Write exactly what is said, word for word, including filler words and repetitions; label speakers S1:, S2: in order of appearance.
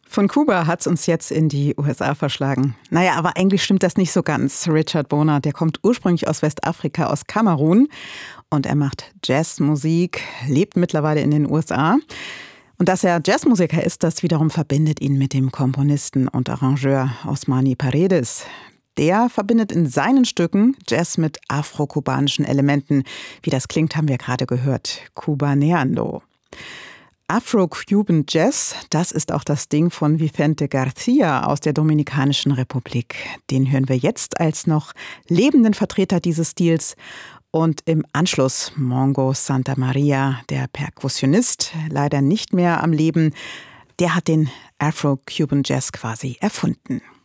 S1: Von Kuba hat's uns jetzt in die U S A verschlagen. Naja, aber eigentlich stimmt das nicht so ganz. Richard Bona, der kommt ursprünglich aus Westafrika, aus Kamerun. Und er macht Jazzmusik, lebt mittlerweile in den U S A. Und dass er Jazzmusiker ist, das wiederum verbindet ihn mit dem Komponisten und Arrangeur Osmani Paredes. Der verbindet in seinen Stücken Jazz mit afro-kubanischen Elementen. Wie das klingt, haben wir gerade gehört. Cubaneando. Afro-Cuban Jazz, das ist auch das Ding von Vicente Garcia aus der Dominikanischen Republik. Den hören wir jetzt als noch lebenden Vertreter dieses Stils. Und im Anschluss Mongo Santa Maria, der Perkussionist, leider nicht mehr am Leben. Der hat den Afro-Cuban Jazz quasi erfunden.